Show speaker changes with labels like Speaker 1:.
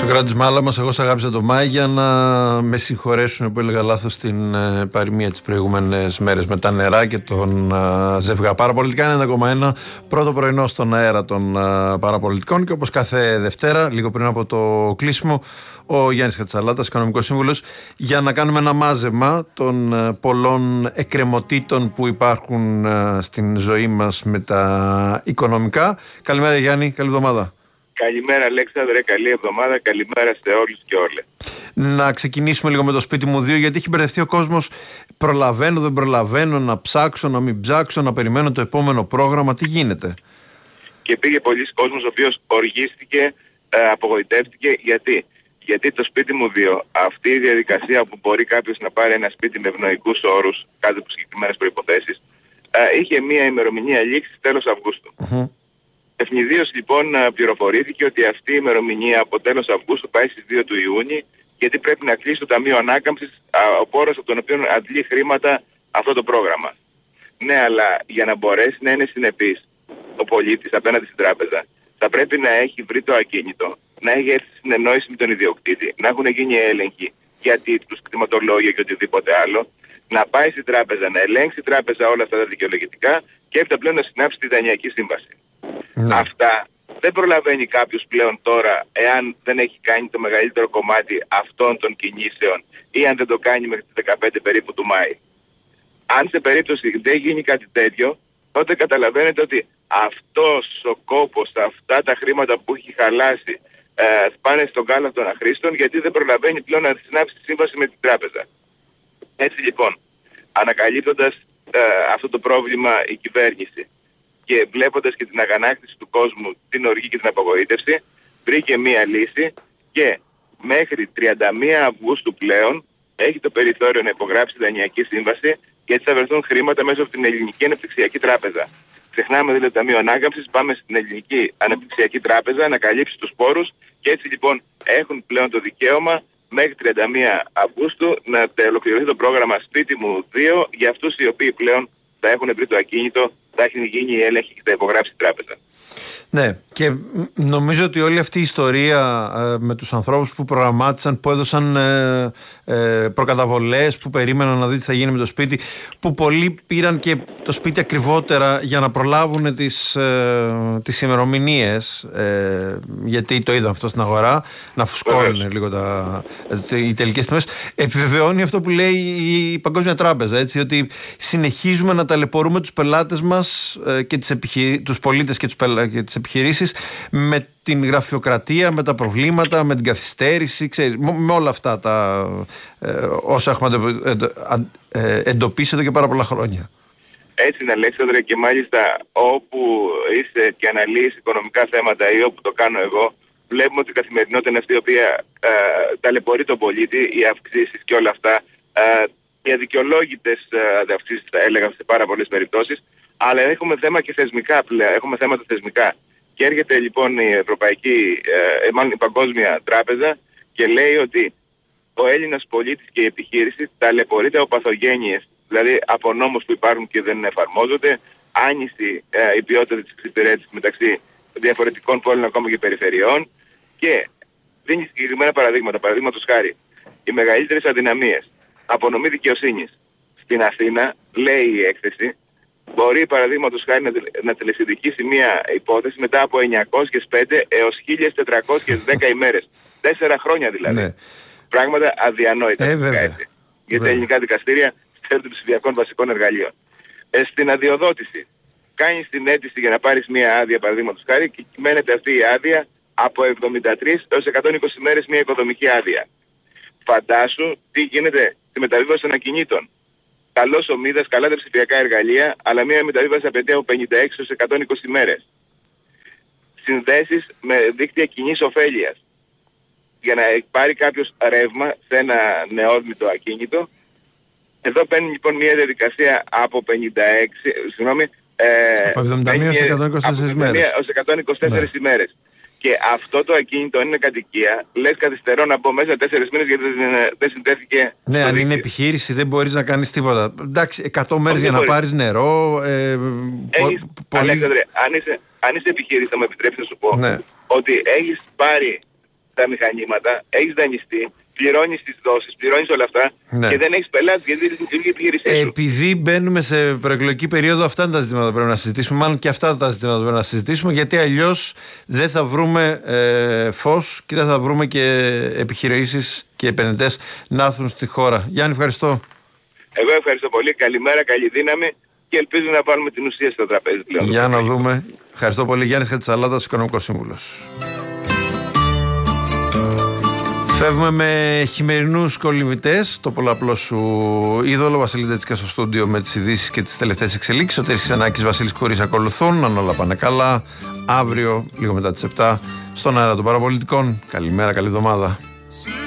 Speaker 1: Σοκράτης Μάλαμας, εγώ σ' αγάπησα το Μάη για να με συγχωρέσουν που έλεγα λάθος στην παροιμία τις προηγούμενες μέρες με τα νερά και τον ζευγά. Παραπολιτικά 90,1, πρώτο πρωινό στον αέρα των παραπολιτικών και όπως κάθε Δευτέρα, λίγο πριν από το κλείσιμο, ο Γιάννης Χατσαλάτας, οικονομικός σύμβουλος, για να κάνουμε ένα μάζεμα των πολλών εκκρεμωτήτων που υπάρχουν στην ζωή μας με τα οικονομικά. Καλημέρα Γιάννη, καλή εβδομάδα.
Speaker 2: Καλημέρα Αλέξανδρε, καλή εβδομάδα, καλημέρα σε όλους και όλες.
Speaker 1: Να ξεκινήσουμε λίγο με το σπίτι μου 2, γιατί έχει μπερδευτεί ο κόσμος. Προλαβαίνω, δεν προλαβαίνω, να ψάξω, να μην ψάξω, να περιμένω το επόμενο πρόγραμμα. Τι γίνεται?
Speaker 2: Και πήγε πολλοί κόσμος ο οποίος οργίστηκε, απογοητεύτηκε. Γιατί το σπίτι μου 2, αυτή η διαδικασία που μπορεί κάποιος να πάρει ένα σπίτι με ευνοϊκούς όρους, κάτω από συγκεκριμένες προϋποθέσεις, είχε μία ημερομηνία λήξης τέλος Αυγούστου. Ευνηδίως λοιπόν πληροφορήθηκε ότι αυτή η ημερομηνία από τέλος Αυγούστου πάει στις 2 του Ιούνιου, γιατί πρέπει να κλείσει το Ταμείο Ανάκαμψης, ο πόρος από τον οποίο αντλεί χρήματα αυτό το πρόγραμμα. Ναι, αλλά για να μπορέσει να είναι συνεπής ο πολίτης απέναντι στην τράπεζα, θα πρέπει να έχει βρει το ακίνητο, να έχει έρθει συνεννόηση με τον ιδιοκτήτη, να έχουν γίνει έλεγχοι για τίτλους, κτηματολόγια και οτιδήποτε άλλο, να πάει στην τράπεζα, να ελέγξει η τράπεζα όλα αυτά τα δικαιολογητικά και έπειτα πλέον να συνάψει τη δανειακή σύμβαση. Ναι. Αυτά δεν προλαβαίνει κάποιος πλέον τώρα, εάν δεν έχει κάνει το μεγαλύτερο κομμάτι αυτών των κινήσεων ή αν δεν το κάνει μέχρι τις 15 περίπου του Μάη. Αν σε περίπτωση δεν γίνει κάτι τέτοιο, τότε καταλαβαίνετε ότι αυτός ο κόπος, αυτά τα χρήματα που έχει χαλάσει πάνε στον κάλαθο των αχρήστων, γιατί δεν προλαβαίνει πλέον να συνάψει τη σύμβαση με την τράπεζα. Έτσι λοιπόν, ανακαλύπτοντας αυτό το πρόβλημα η κυβέρνηση και βλέποντας και την αγανάκτηση του κόσμου, την οργή και την απογοήτευση, βρήκε μία λύση και μέχρι 31 Αυγούστου πλέον έχει το περιθώριο να υπογράψει δανειακή σύμβαση, γιατί θα βρεθούν χρήματα μέσα από την Ελληνική Αναπτυξιακή Τράπεζα. Ξεχνάμε δηλαδή το Ταμείο Ανάκαμψης, πάμε στην Ελληνική Αναπτυξιακή Τράπεζα να καλύψει τους πόρους και έτσι λοιπόν έχουν πλέον το δικαίωμα μέχρι 31 Αυγούστου να ολοκληρωθεί το πρόγραμμα Σπίτι μου 2 για αυτούς οι οποίοι πλέον θα έχουν βρει το ακίνητο, θα έχει γίνει η έλεγχη και θα υπογράψει η τράπεζα.
Speaker 1: Ναι, και νομίζω ότι όλη αυτή η ιστορία με τους ανθρώπους που προγραμμάτισαν, που έδωσαν προκαταβολές, που περίμεναν να δει τι θα γίνει με το σπίτι, που πολλοί πήραν και το σπίτι ακριβότερα για να προλάβουν τις ημερομηνίες, γιατί το είδαν αυτό στην αγορά, να φουσκώνουν λίγο οι τελικές τιμές. Επιβεβαιώνει αυτό που λέει η Παγκόσμια Τράπεζα, έτσι, ότι συνεχίζουμε να ταλαιπωρούμε τους πελάτες μας και τους πολίτες και τις επιχειρήσεις με την γραφειοκρατία, με τα προβλήματα, με την καθυστέρηση, ξέρεις, με όλα αυτά όσα έχουμε εντοπίσει εδώ και πάρα πολλά χρόνια.
Speaker 2: Έτσι είναι Αλέξανδρε, και μάλιστα όπου είσαι και αναλύεις οικονομικά θέματα ή όπου το κάνω εγώ, βλέπουμε ότι η καθημερινότητα είναι αυτή η οποία ταλαιπωρεί τον πολίτη, οι αυξήσεις και όλα αυτά, οι αδικαιολόγητες αυξήσεις θα έλεγα σε πάρα πολλές περιπτώσεις, αλλά έχουμε θέμα και θεσμικά πλέον, έχουμε θέματα θεσμικά. Και έρχεται λοιπόν η Παγκόσμια Τράπεζα και λέει ότι ο Έλληνας πολίτης και η επιχείρηση ταλαιπωρείται από παθογένειες, δηλαδή από νόμους που υπάρχουν και δεν εφαρμόζονται, άνηση η ποιότητα της εξυπηρέτησης μεταξύ διαφορετικών πόλεων ακόμα και περιφερειών, και δίνει συγκεκριμένα παραδείγματα. Παραδείγματος χάρη, οι μεγαλύτερες αδυναμίες, απονομή δικαιοσύνης. Στην Αθήνα, λέει η έκθεση, μπορεί παραδείγματος χάρη να τελεσυνδικήσει μια υπόθεση μετά από 905 έως 1410 ημέρες. 4 χρόνια δηλαδή. Ναι. Πράγματα αδιανόητα. Για τα ελληνικά δικαστήρια στέλνουν των ψηφιακών βασικών εργαλείων. Στην αδειοδότηση. Κάνεις την αίτηση για να πάρεις μια άδεια παραδείγματος χάρη και κυμαίνεται αυτή η άδεια από 73 έως 120 μέρες μια οικοδομική άδεια. Φαντάσου τι γίνεται στη μεταβίβαση των ακινήτων. Καλός ο μοίδας, καλά τα ψηφιακά εργαλεία, αλλά μια μεταβίβαση απαιτεί από 56 έως 120 μέρες. Συνδέσεις με δίκτυα κοινής ωφέλειας. Για να πάρει κάποιος ρεύμα σε ένα νεόδμητο ακίνητο. Εδώ παίρνει λοιπόν μια διαδικασία από 56,
Speaker 1: από 71 έως 124 μέρες.
Speaker 2: Έως 124 ημέρες. Και αυτό το ακίνητο, αν είναι κατοικία, λες καθυστερώ να μπω μέσα 4 μήνες γιατί δεν συνδέθηκε.
Speaker 1: Ναι, αν είναι επιχείρηση δεν μπορείς να κάνεις τίποτα. Εντάξει, 100 μέρες για να πάρεις νερό.
Speaker 2: Αλέξανδρε, αν είσαι επιχείρηση, θα μου επιτρέψεις να σου πω ότι έχεις πάρει τα μηχανήματα, έχεις δανειστεί, πληρώνεις τις δόσεις, πληρώνεις όλα αυτά και δεν έχεις πελάτες γιατί δεν λειτουργεί η επιχείρησή σου.
Speaker 1: Επειδή μπαίνουμε σε προεκλογική περίοδο, αυτά είναι τα ζητήματα που πρέπει να συζητήσουμε. Μάλλον και αυτά τα ζητήματα που πρέπει να συζητήσουμε, γιατί αλλιώς δεν θα βρούμε φως και δεν θα βρούμε και επιχειρήσεις και επενδυτές να έρθουν στη χώρα. Γιάννη, ευχαριστώ.
Speaker 2: Εγώ ευχαριστώ πολύ. Καλημέρα, καλή δύναμη και ελπίζω να βάλουμε την ουσία στο τραπέζι πλέον.
Speaker 1: Για να δούμε. Ευχαριστώ πολύ. Γιάννης Χατζησαλάτας, Οικονομικός Σύμβουλος. Φεύγουμε με χειμερινούς κολυμβητές. Το πολλαπλό σου είδωλο, Βασίλη Ντετσικά στο στούντιο με τις ειδήσεις και τις τελευταίες εξελίξεις. Ο Τέρης Ξενάκης, Βασίλης Κούρης ακολουθούν. Αν όλα πάνε καλά, αύριο, λίγο μετά τις 7, στον αέρα των παραπολιτικών. Καλημέρα, καλή εβδομάδα.